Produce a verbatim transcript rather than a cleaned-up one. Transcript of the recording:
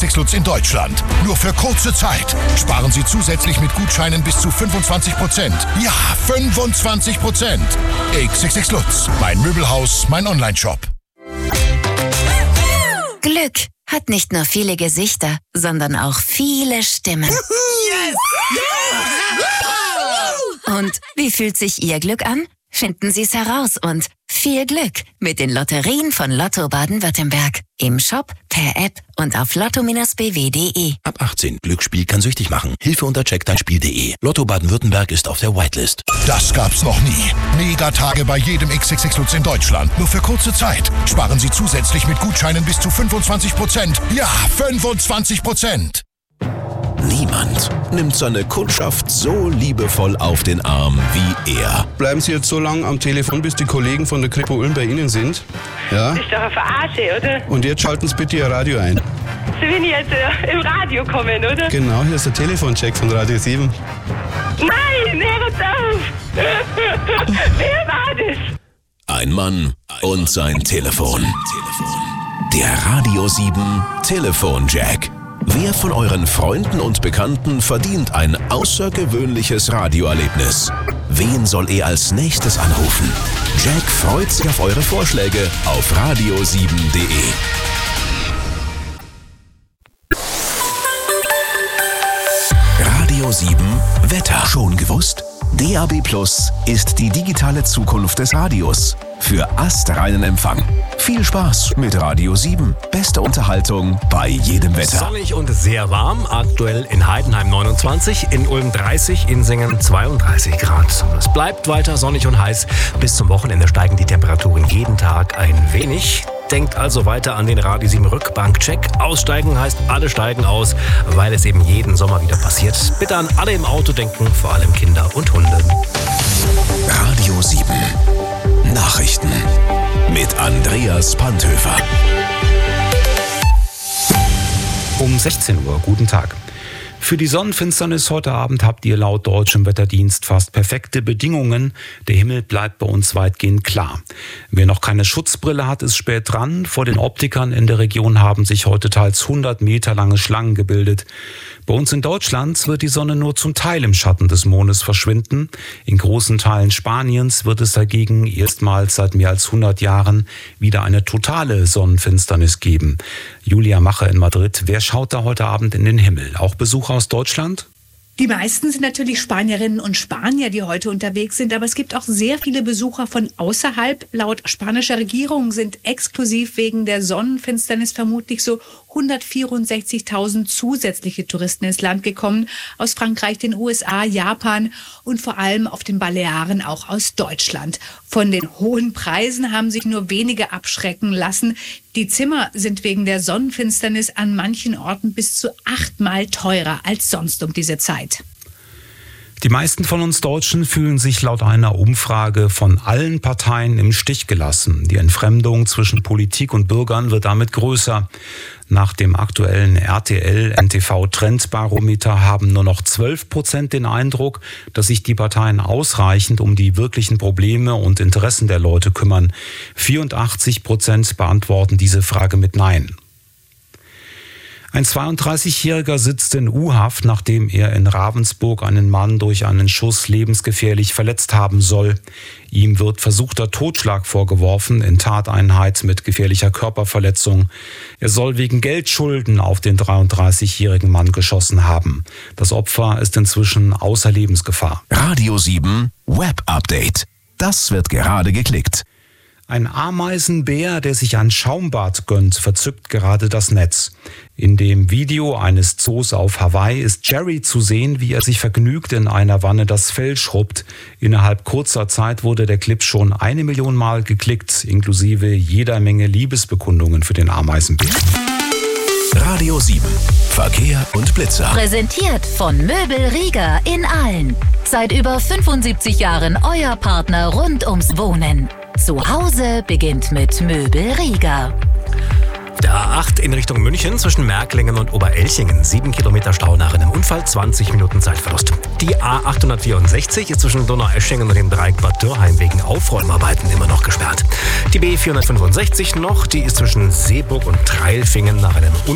sechs Lutz in Deutschland. Nur für kurze Zeit. Sparen Sie zusätzlich mit Gutscheinen bis zu fünfundzwanzig Prozent. Ja, fünfundzwanzig Prozent. X sechs sechs Lutz. Mein Möbelhaus, mein Onlineshop. Glück hat nicht nur viele Gesichter, sondern auch viele Stimmen. Yes! Und wie fühlt sich Ihr Glück an? Finden Sie es heraus und viel Glück mit den Lotterien von Lotto Baden-Württemberg. Im Shop, per App und auf lotto b w punkt de. Ab achtzehn. Glücksspiel kann süchtig machen. Hilfe unter check dein spiel punkt de. Lotto Baden-Württemberg ist auf der Whitelist. Das gab's noch nie. Megatage bei jedem X sechs sechs Lutz in Deutschland. Nur für kurze Zeit. Sparen Sie zusätzlich mit Gutscheinen bis zu fünfundzwanzig Prozent. Ja, fünfundzwanzig Prozent. Niemand nimmt seine Kundschaft so liebevoll auf den Arm wie er. Bleiben Sie jetzt so lange am Telefon, bis die Kollegen von der Kripo Ulm bei Ihnen sind? Ja? Das ist doch eine Verarsche, oder? Und jetzt schalten Sie bitte Ihr Radio ein. Sie will jetzt äh, im Radio kommen, oder? Genau, hier ist der Telefoncheck von Radio sieben. Nein, hört auf! Wer war das? Ein Mann und sein Telefon. Der Radio sieben Telefonjack. Wer von euren Freunden und Bekannten verdient ein außergewöhnliches Radioerlebnis? Wen soll er als nächstes anrufen? Jack freut sich auf eure Vorschläge auf radio sieben punkt de. Radio sieben Wetter. Schon gewusst? D A B Plus ist die digitale Zukunft des Radios. Für astreinen Empfang. Viel Spaß mit Radio sieben. Beste Unterhaltung bei jedem Wetter. Sonnig und sehr warm. Aktuell in Heidenheim neunundzwanzig, in Ulm dreißig, in Singen zweiunddreißig Grad. Es bleibt weiter sonnig und heiß. Bis zum Wochenende steigen die Temperaturen jeden Tag ein wenig. Denkt also weiter an den Radio sieben Rückbank-Check. Aussteigen heißt, alle steigen aus, weil es eben jeden Sommer wieder passiert. Bitte an alle im Auto denken, vor allem Kinder und Hunde. Radio sieben Nachrichten mit Andreas Panthöfer. Um sechzehn Uhr, guten Tag. Für die Sonnenfinsternis heute Abend habt ihr laut deutschem Wetterdienst fast perfekte Bedingungen. Der Himmel bleibt bei uns weitgehend klar. Wer noch keine Schutzbrille hat, ist spät dran. Vor den Optikern in der Region haben sich heute teils hundert Meter lange Schlangen gebildet. Bei uns in Deutschland wird die Sonne nur zum Teil im Schatten des Mondes verschwinden. In großen Teilen Spaniens wird es dagegen erstmals seit mehr als hundert Jahren wieder eine totale Sonnenfinsternis geben. Julia Mache in Madrid. Wer schaut da heute Abend in den Himmel? Auch Besucher aus Deutschland? Die meisten sind natürlich Spanierinnen und Spanier, die heute unterwegs sind, aber es gibt auch sehr viele Besucher von außerhalb. Laut spanischer Regierung sind exklusiv wegen der Sonnenfinsternis vermutlich so hundertvierundsechzigtausend zusätzliche Touristen ins Land gekommen, aus Frankreich, den U S A, Japan und vor allem auf den Balearen auch aus Deutschland. Von den hohen Preisen haben sich nur wenige abschrecken lassen. Die Zimmer sind wegen der Sonnenfinsternis an manchen Orten bis zu achtmal teurer als sonst um diese Zeit. Die meisten von uns Deutschen fühlen sich laut einer Umfrage von allen Parteien im Stich gelassen. Die Entfremdung zwischen Politik und Bürgern wird damit größer. Nach dem aktuellen R T L-N T V-Trendbarometer haben nur noch zwölf Prozent den Eindruck, dass sich die Parteien ausreichend um die wirklichen Probleme und Interessen der Leute kümmern. vierundachtzig Prozent beantworten diese Frage mit Nein. Ein zweiunddreißigjähriger sitzt in U-Haft, nachdem er in Ravensburg einen Mann durch einen Schuss lebensgefährlich verletzt haben soll. Ihm wird versuchter Totschlag vorgeworfen in Tateinheit mit gefährlicher Körperverletzung. Er soll wegen Geldschulden auf den dreiunddreißigjährigen Mann geschossen haben. Das Opfer ist inzwischen außer Lebensgefahr. Radio sieben Web Update. Das wird gerade geklickt. Ein Ameisenbär, der sich ein Schaumbad gönnt, verzückt gerade das Netz. In dem Video eines Zoos auf Hawaii ist Jerry zu sehen, wie er sich vergnügt in einer Wanne das Fell schrubbt. Innerhalb kurzer Zeit wurde der Clip schon eine Million Mal geklickt, inklusive jeder Menge Liebesbekundungen für den Ameisenbär. Radio sieben Verkehr und Blitzer. Präsentiert von Möbel Rieger in Aalen. Seit über fünfundsiebzig Jahren euer Partner rund ums Wohnen. Zu Hause beginnt mit Möbel Rieger. Der A acht in Richtung München zwischen Märklingen und Oberelchingen. Sieben Kilometer Stau nach einem Unfall, zwanzig Minuten Zeitverlust. Die A achthundertvierundsechzig ist zwischen Donaueschingen und dem Dreieck Bad Dürrheim wegen Aufräumarbeiten immer noch gesperrt. Die B vierhundertfünfundsechzig noch, die ist zwischen Seeburg und Treilfingen nach einem Unfall